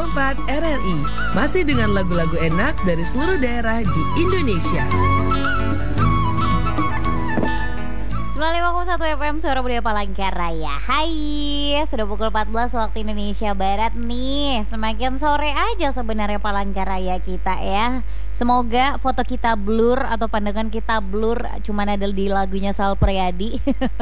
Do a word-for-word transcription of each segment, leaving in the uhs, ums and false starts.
nol empat R R I. Masih dengan lagu-lagu enak dari seluruh daerah di Indonesia. sembilan puluh lima koma satu F M Suara Budaya Palangkaraya. Hai, sudah pukul empat belas waktu Indonesia Barat nih. Semakin sore aja sebenarnya Palangkaraya kita ya. Semoga foto kita blur atau pandangan kita blur cuman ada di lagunya Sal Priadi.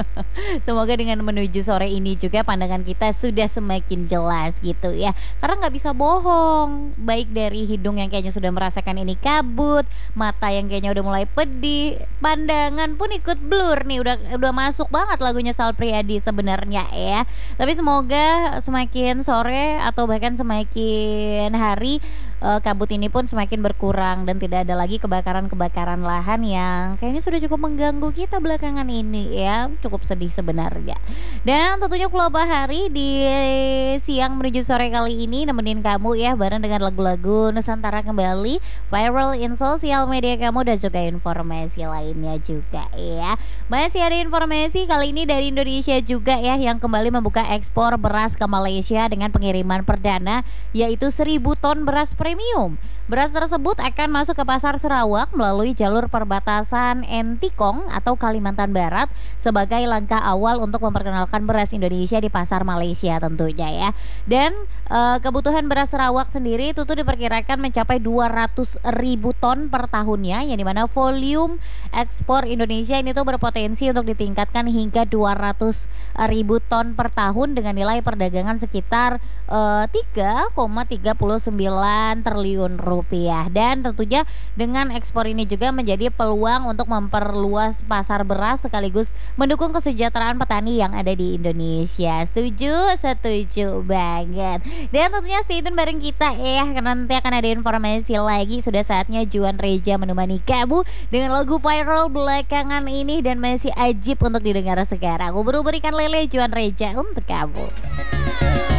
Semoga dengan menuju sore ini juga pandangan kita sudah semakin jelas gitu ya. Karena nggak bisa bohong. Baik dari hidung yang kayaknya sudah merasakan ini kabut, mata yang kayaknya udah mulai pedih, pandangan pun ikut blur nih. Udah udah masuk banget lagunya Sal Priadi sebenarnya ya. Tapi semoga semakin sore atau bahkan semakin hari uh, kabut ini pun semakin berkurang dan tidak ada lagi kebakaran-kebakaran lahan yang kayaknya sudah cukup mengganggu kita belakangan ini ya. Cukup sedih sebenarnya. Dan tentunya Pulau Bahari di siang menuju sore kali ini nemenin kamu ya, bareng dengan lagu-lagu Nusantara kembali viral in sosial media kamu dan juga informasi lainnya juga ya. Masih ada informasi kali ini dari Indonesia juga ya, yang kembali membuka ekspor beras ke Malaysia dengan pengiriman perdana yaitu seribu ton beras premium. Beras tersebut akan masuk ke pasar Sarawak melalui jalur perbatasan Entikong atau Kalimantan Barat sebagai langkah awal untuk memperkenalkan beras Indonesia di pasar Malaysia tentunya ya. Dan e, kebutuhan beras Sarawak sendiri itu tuh diperkirakan mencapai dua ratus ribu ton per tahunnya, yang dimana volume ekspor Indonesia ini tuh berpotensi untuk ditingkatkan hingga dua ratus ribu ton per tahun dengan nilai perdagangan sekitar e, tiga koma tiga sembilan triliun rupiah. Dan tentunya dengan ekspor ini juga menjadi peluang untuk memperluas pasar beras sekaligus mendukung kesejahteraan petani yang ada di Indonesia. Setuju? Setuju banget. Dan tentunya stay tune bareng kita ya, karena nanti akan ada informasi lagi. Sudah saatnya Juan Reja menemani kamu dengan lagu viral belakangan ini dan masih ajib untuk didengar sekarang. Aku baru berikan lele Juan Reja untuk kamu.